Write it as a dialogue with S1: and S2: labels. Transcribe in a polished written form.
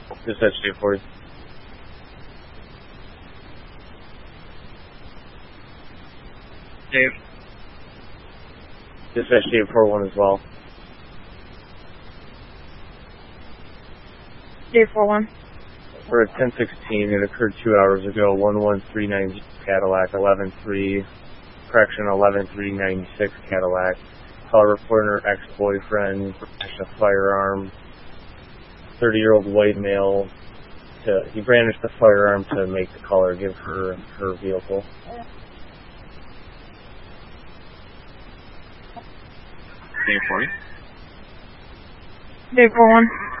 S1: Dispatch Day 40.
S2: Dave.
S1: Dispatch Day 41 as well.
S3: Day 41.
S1: For a 1016, it occurred 2 hours ago. 11390 Cadillac, 113, correction 11396 Cadillac. Call reporter ex-boyfriend, brandished a firearm. 30-year-old white male. He brandished the firearm to make the caller give her vehicle.
S2: Day 40.
S3: Day 41.